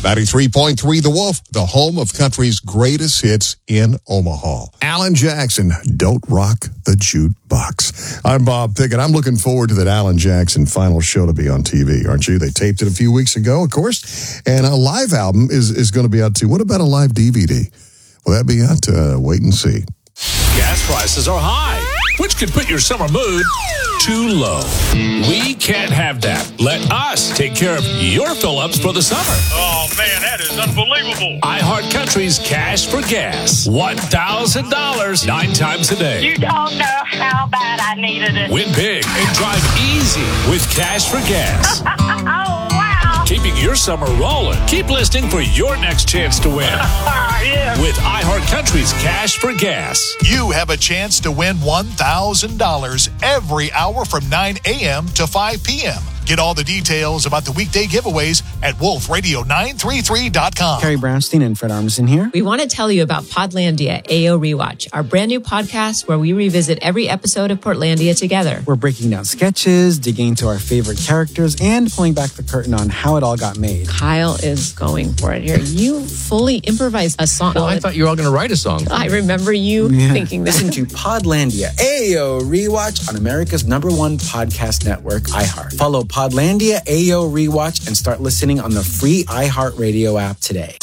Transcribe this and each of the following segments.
93.3 The Wolf, the home of country's greatest hits in Omaha. Alan Jackson, Don't Rock the Jukebox. I'm Bob Pickett. I'm looking forward to that Alan Jackson final show to be on TV, aren't you? They taped it a few weeks ago, of course, and a live album is going to be out too. What about a live DVD? Will that be out? Wait and see. Gas prices are high, which could put your summer mood too low. We can't have that. Let us take care of your fill-ups for the summer. Oh, man, that is unbelievable. iHeart Country's Cash for Gas. $1,000 9 times a day. You don't know how bad I needed it. Win big and drive easy with Cash for Gas. Oh, wow. Keeping your summer rolling. Keep listening for your next chance to win. Yeah. With iHeart Country's Cash for Gas. You have a chance to win $1,000 every hour from 9 a.m. to 5 p.m. Get all the details about the weekday giveaways at wolfradio933.com. Carrie Brownstein and Fred Armisen here. We want to tell you about Podlandia AO Rewatch, our brand new podcast where we revisit every episode of Portlandia together. We're breaking down sketches, digging into our favorite characters, and pulling back the curtain on how it all got made. Kyle is going for it here. You fully improvised a song. Well, I thought you were all going to write a song. I remember you thinking that. Listen to Podlandia AO Rewatch on America's #1 podcast network, iHeart. Follow Podlandia AO Rewatch and start listening on the free iHeartRadio app today.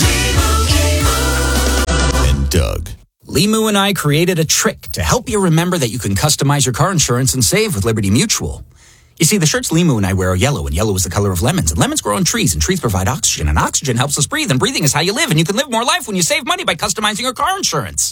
And Doug. Limu and I created a trick to help you remember that you can customize your car insurance and save with Liberty Mutual. You see, the shirts Limu and I wear are yellow, and yellow is the color of lemons. And lemons grow on trees, and trees provide oxygen. And oxygen helps us breathe, and breathing is how you live. And you can live more life when you save money by customizing your car insurance.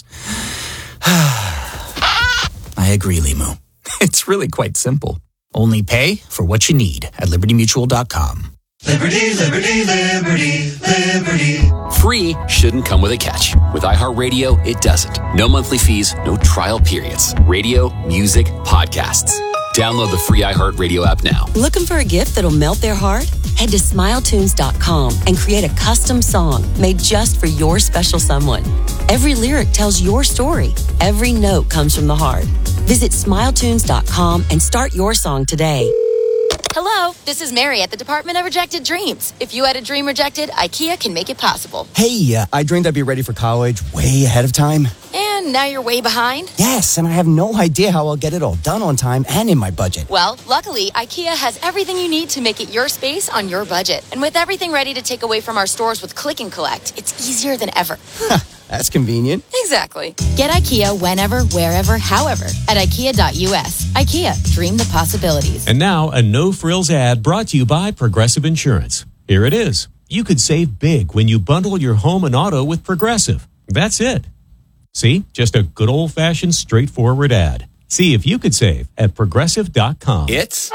I agree, Limu. It's really quite simple. Only pay for what you need at libertymutual.com. Liberty, liberty, liberty, liberty. Free shouldn't come with a catch. With iHeartRadio, it doesn't. No monthly fees, no trial periods. Radio, music, podcasts. Download the free iHeartRadio app now. Looking for a gift that'll melt their heart? Head to SmileTunes.com and create a custom song made just for your special someone. Every lyric tells your story. Every note comes from the heart. Visit SmileTunes.com and start your song today. Hello, this is Mary at the Department of Rejected Dreams. If you had a dream rejected, IKEA can make it possible. Hey, I dreamed I'd be ready for college way ahead of time. And now you're way behind? Yes, and I have no idea how I'll get it all done on time and in my budget. Well, luckily, IKEA has everything you need to make it your space on your budget. And with everything ready to take away from our stores with Click and Collect, it's easier than ever. That's convenient. Exactly. Get IKEA whenever, wherever, however at IKEA.us. IKEA, dream the possibilities. And now, a no-frills ad brought to you by Progressive Insurance. Here it is. You could save big when you bundle your home and auto with Progressive. That's it. See? Just a good old-fashioned, straightforward ad. See if you could save at Progressive.com. It's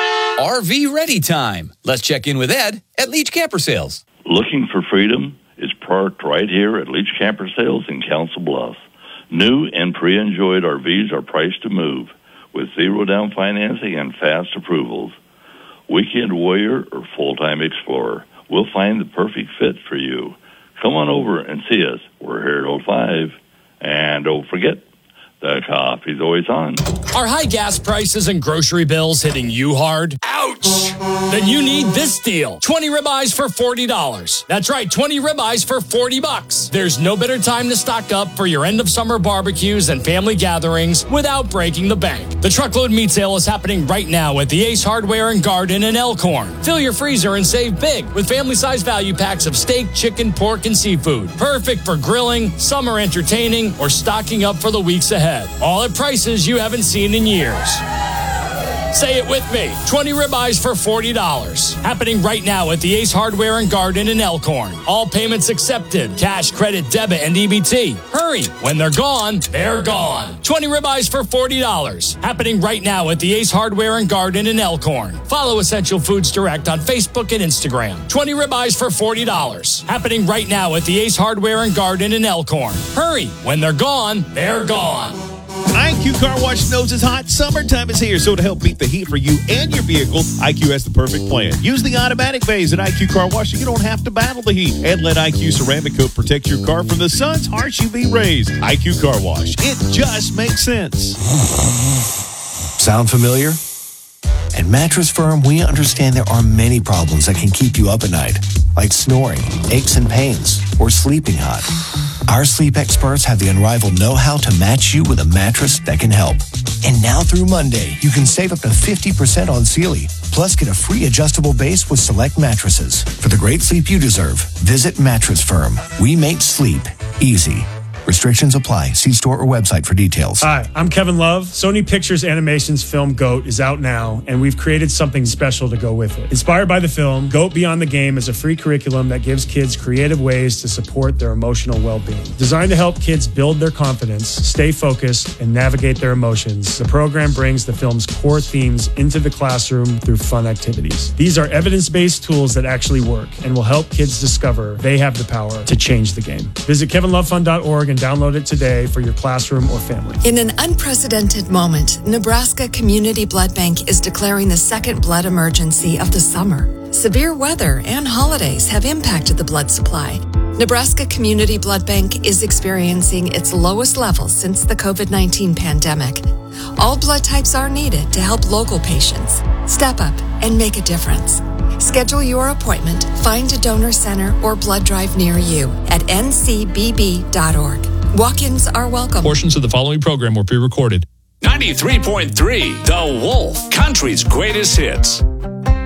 RV Ready time. Let's check in with Ed at Leach Camper Sales. Looking for freedom? Is parked right here at Leach Camper Sales in Council Bluffs. New and pre-enjoyed RVs are priced to move with zero down financing and fast approvals. Weekend warrior or full-time explorer, we'll find the perfect fit for you. Come on over and see us. We're here at 05. And don't forget, the coffee's always on. Are high gas prices and grocery bills hitting you hard? Ouch! Then you need this deal. 20 ribeyes for $40. That's right, 20 ribeyes for $40. There's no better time to stock up for your end of summer barbecues and family gatherings without breaking the bank. The truckload meat sale is happening right now at the Ace Hardware and Garden in Elkhorn. Fill your freezer and save big with family-sized value packs of steak, chicken, pork, and seafood. Perfect for grilling, summer entertaining, or stocking up for the weeks ahead. All at prices you haven't seen in years. Say it with me. 20 ribeyes for $40. Happening right now at the Ace Hardware and Garden in Elkhorn. All payments accepted. Cash, credit, debit, and EBT. Hurry. When they're gone, they're gone. 20 ribeyes for $40. Happening right now at the Ace Hardware and Garden in Elkhorn. Follow Essential Foods Direct on Facebook and Instagram. 20 ribeyes for $40. Happening right now at the Ace Hardware and Garden in Elkhorn. Hurry. When they're gone, they're gone. IQ Car Wash knows it's hot. Summertime is here, so to help beat the heat for you and your vehicle, IQ has the perfect plan. Use the automatic phase at IQ Car Wash so you don't have to battle the heat. And let IQ Ceramic Coat protect your car from the sun's harsh UV rays. IQ Car Wash. It just makes sense. Sound familiar? At Mattress Firm, we understand there are many problems that can keep you up at night. like snoring, aches and pains, or sleeping hot. Our sleep experts have the unrivaled know-how to match you with a mattress that can help. And now through Monday, you can save up to 50% on Sealy, plus get a free adjustable base with select mattresses. For the great sleep you deserve, visit Mattress Firm. We make sleep easy. Restrictions apply. See store or website for details. Hi, I'm Kevin Love. Sony Pictures Animation's film GOAT is out now, and we've created something special to go with it. Inspired by the film, GOAT Beyond the Game is a free curriculum that gives kids creative ways to support their emotional well-being. Designed to help kids build their confidence, stay focused, and navigate their emotions, the program brings the film's core themes into the classroom through fun activities. These are evidence-based tools that actually work and will help kids discover they have the power to change the game. Visit kevinlovefund.org and download it today for your classroom or family. In an unprecedented moment, Nebraska Community Blood Bank is declaring the second blood emergency of the summer. Severe weather and holidays have impacted the blood supply. Nebraska Community Blood Bank is experiencing its lowest levels since the COVID-19 pandemic. All blood types are needed to help local patients. Step up and make a difference. Schedule your appointment, find a donor center or blood drive near you at ncbb.org. Walk-ins are welcome. Portions of the following program were pre-recorded. 93.3 The Wolf, country's greatest hits.